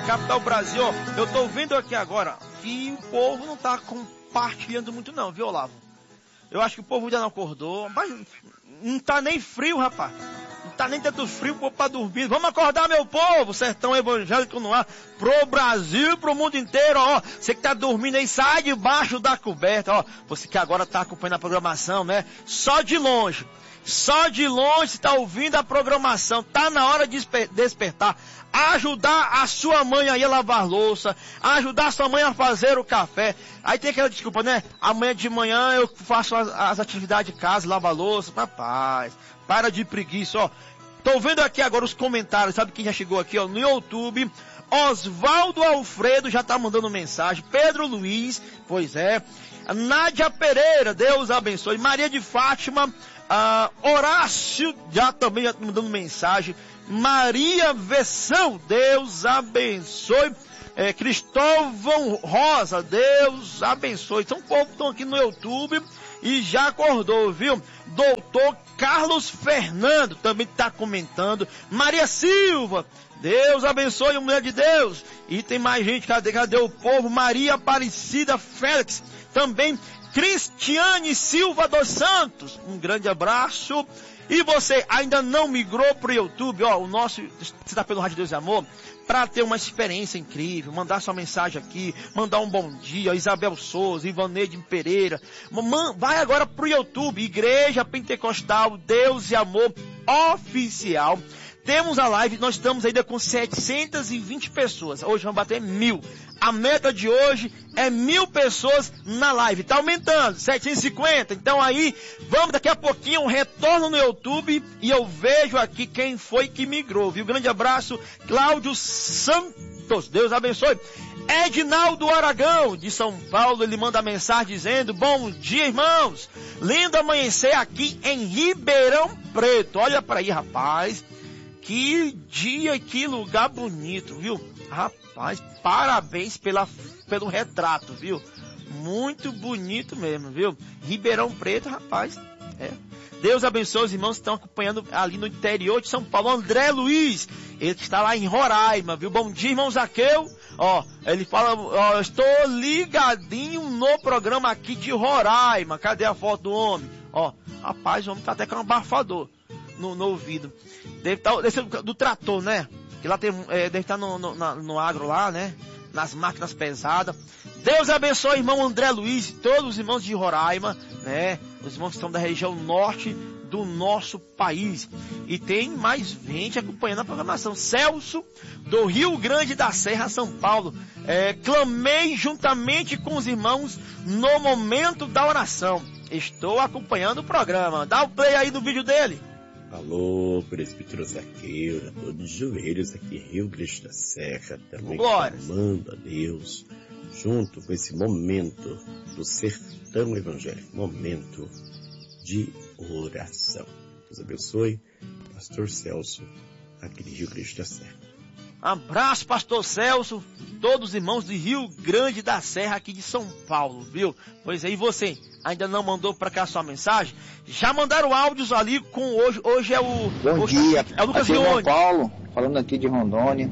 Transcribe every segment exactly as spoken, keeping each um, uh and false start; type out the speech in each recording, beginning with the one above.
capital Brasil, ó, eu tô vendo aqui agora que o povo não tá compartilhando muito não, viu, Olavo? Eu acho que o povo ainda não acordou, mas não tá nem frio, rapaz. Não tá nem tanto frio pra dormir. Vamos acordar, meu povo, sertão evangélico no ar, pro Brasil, pro mundo inteiro, ó. Você que tá dormindo aí, sai debaixo da coberta, ó. Você que agora tá acompanhando a programação, né? Só de longe. Só de longe está ouvindo a programação. Tá na hora de despertar. Ajudar a sua mãe aí a lavar louça. Ajudar a sua mãe a fazer o café. Aí tem aquela desculpa, né? Amanhã de manhã eu faço as, as atividades de casa, lavar louça. Rapaz, para de preguiça, ó. Tô vendo aqui agora os comentários. Sabe quem já chegou aqui, ó? No YouTube. Osvaldo Alfredo já tá mandando mensagem. Pedro Luiz, pois é. Nádia Pereira, Deus abençoe. Maria de Fátima. Ah, Horácio já também já mandando mensagem. Maria Vessão, Deus abençoe. É, Cristóvão Rosa, Deus abençoe. São povos que estão aqui no YouTube e já acordou, viu? Doutor Carlos Fernando também está comentando. Maria Silva, Deus abençoe, mulher de Deus. E tem mais gente, cadê, cadê o povo? Maria Aparecida Félix, também Cristiane Silva dos Santos, um grande abraço. E você ainda não migrou pro YouTube, ó, o nosso, você está pelo Rádio Deus e Amor, para ter uma experiência incrível, mandar sua mensagem aqui, mandar um bom dia, Isabel Souza, Ivaneide Pereira, vai agora pro YouTube, Igreja Pentecostal Deus e Amor Oficial. Temos a live, nós estamos ainda com setecentas e vinte pessoas, hoje vamos bater mil. A meta de hoje é mil pessoas na live, tá aumentando, setecentos e cinquenta, então aí, vamos daqui a pouquinho, um retorno no YouTube, e eu vejo aqui quem foi que migrou, viu? Grande abraço, Cláudio Santos, Deus abençoe. Edinaldo Aragão, de São Paulo, ele manda mensagem dizendo, bom dia, irmãos, lindo amanhecer aqui em Ribeirão Preto, olha para aí, rapaz. Que dia, que lugar bonito, viu? Rapaz, parabéns pela, pelo retrato, viu? Muito bonito mesmo, viu? Ribeirão Preto, rapaz, é. Deus abençoe os irmãos que estão acompanhando ali no interior de São Paulo. André Luiz, ele está lá em Roraima, viu? Bom dia, irmão Zaqueu. Ó, ele fala, ó, estou ligadinho no programa aqui de Roraima. Cadê a foto do homem? Ó, rapaz, o homem tá até com um abafador no, no ouvido. Deve estar, deve ser do trator, né? Que lá tem, é, deve estar no, no, na, no agro lá, né? Nas máquinas pesadas. Deus abençoe, irmão André Luiz e todos os irmãos de Roraima, né? Os irmãos que estão da região norte do nosso país. E tem mais gente acompanhando a programação. Celso, do Rio Grande da Serra, São Paulo. É, clamei juntamente com os irmãos no momento da oração. Estou acompanhando o programa. Dá o play aí no vídeo dele. Alô, presbítero Zaqueu, já tô de joelhos aqui, Rio Grande da Serra, também clamando a Deus, junto com esse momento do sertão evangélico, momento de oração. Deus abençoe, Pastor Celso, aqui de Rio Grande da Serra. Abraço, Pastor Celso, todos os irmãos de Rio Grande da Serra, aqui de São Paulo, viu? Pois aí, você ainda não mandou para cá sua mensagem? Já mandaram áudios ali com hoje, hoje é o... Bom hoje, dia, é o Lucas aqui é Ione. Paulo, falando aqui de Rondônia,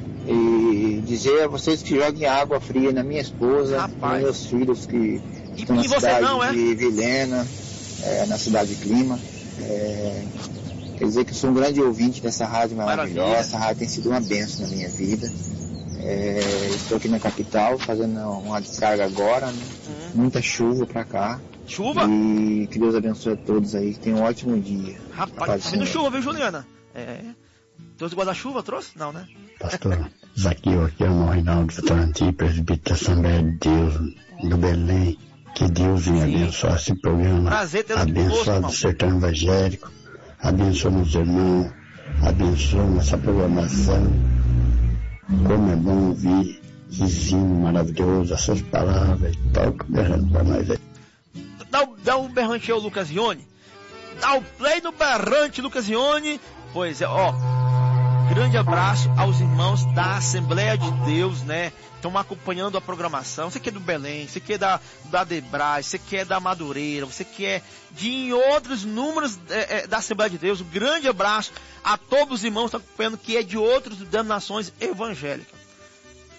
e dizer a vocês que joguem água fria na minha esposa, Rapaz. nos meus filhos que E, estão na e você cidade não, é? de Vilhena, é, na cidade de Clima. É, quer dizer que eu sou um grande ouvinte dessa rádio maravilhosa. Maravilha. Essa rádio tem sido uma bênção na minha vida. É, estou aqui na capital fazendo uma descarga agora, né? Hum. Muita chuva pra cá. Chuva? E que Deus abençoe a todos aí, que tenham um ótimo dia. Rapaz, tá vindo chuva, viu, Juliana? É. Trouxe guarda-chuva, trouxe? Não, né? Pastor Zaqueu, aqui é o irmão Reinaldo Votorantim, presbítero da Assembleia de Deus do Belém. Que Deus venha abençoar esse programa. Prazer ter abençoar o sertão evangélico. Abençoa meus irmãos. Abençoa nossa programação. Como é bom ouvir ensino maravilhoso, as suas palavras. Toca o berrante para nós aí. Dá, dá um berrante ao Lucas Ione. Dá o play no berrante, Lucas Ione. Pois é, ó. Grande abraço aos irmãos da Assembleia de Deus, né? Estão acompanhando a programação. Você que é do Belém, você que é da, da Debras, você que é da Madureira, você que é de outros números é, é, da Assembleia de Deus. Um grande abraço a todos os irmãos que estão acompanhando, que é de outras denominações evangélicas.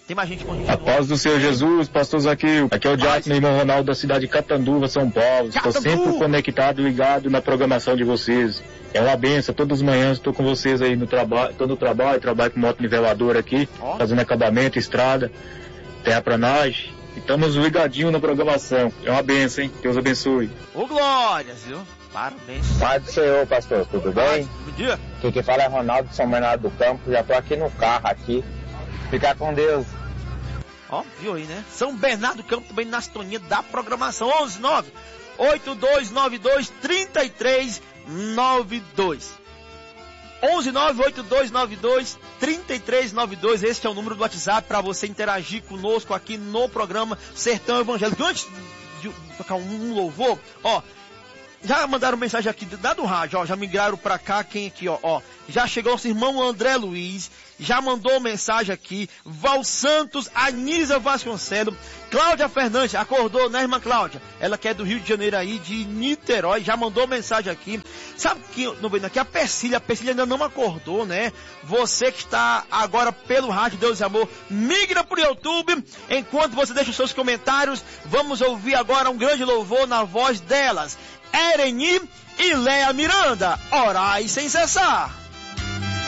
Tem mais gente com a gente. A paz do Senhor Jesus, pastor Zaqueu. Aqui é o Diácono irmão Ronaldo da cidade de Catanduva, São Paulo. Estou sempre conectado, ligado na programação de vocês. É uma benção, todas as manhãs estou com vocês aí no trabalho, estou no trabalho, trabalho com moto niveladora aqui, oh. fazendo acabamento, estrada, terraplanagem. E estamos ligadinhos na programação. É uma benção, hein? Deus abençoe. Ô, glórias, viu? Parabéns. Pai do Senhor, pastor, tudo bem? Bom dia. Aqui quem fala é Ronaldo de São Bernardo do Campo, já tô aqui no carro aqui. Ficar com Deus. Ó, viu aí, né? São Bernardo do Campo também na sintonia da programação. onze nove oito dois nove dois três três nove dois. onze nove oito dois nove dois três três nove dois. Este é o número do WhatsApp para você interagir conosco aqui no programa Sertão Evangélico. Antes de tocar um louvor, ó, já mandaram mensagem aqui da do rádio, ó, já migraram pra cá, quem aqui, ó, ó, já chegou nosso irmão André Luiz, já mandou mensagem aqui, Val Santos, Anísia Vasconcelos, Cláudia Fernandes, acordou, né, irmã Cláudia? Ela que é do Rio de Janeiro aí, de Niterói, já mandou mensagem aqui. Sabe que, não vendo aqui, a Persília, a Persília ainda não acordou, né? Você que está agora pelo rádio Deus e Amor, migra pro YouTube, enquanto você deixa os seus comentários, vamos ouvir agora um grande louvor na voz delas, Ereni e Léa Miranda, orai sem cessar.